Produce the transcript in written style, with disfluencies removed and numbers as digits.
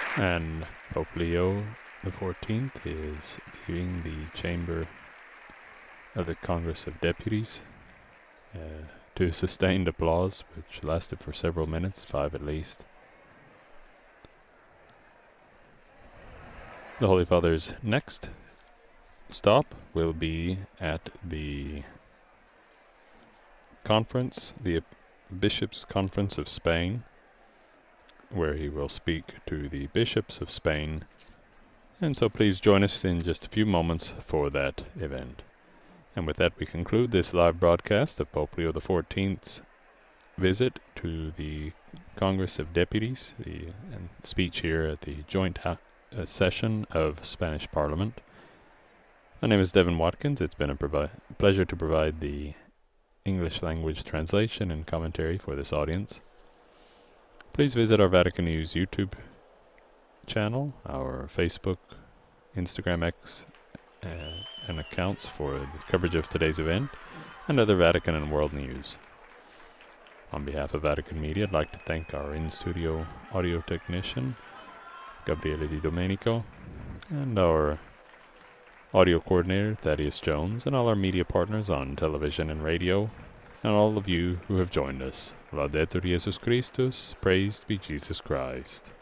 And Pope Leo the 14th is leaving the chamber of the Congress of Deputies to sustained applause, which lasted for several minutes, 5 at least. The Holy Father's next stop will be at the conference, the Bishops' Conference of Spain, where he will speak to the bishops of Spain. And so please join us in just a few moments for that event. And with that, we conclude this live broadcast of Pope Leo XIV's visit to the Congress of Deputies, the speech here at the joint session of Spanish Parliament. My name is Devin Watkins. It's been a pleasure to provide the English language translation and commentary for this audience. Please visit our Vatican News YouTube channel, our Facebook, Instagram, X, and accounts for the coverage of today's event and other Vatican and world news. On behalf of Vatican Media, I'd like to thank our in-studio audio technician, Gabriele Di Domenico, and our audio coordinator, Thaddeus Jones, and all our media partners on television and radio, and all of you who have joined us. Laudetur Jesus Christus, praised be Jesus Christ.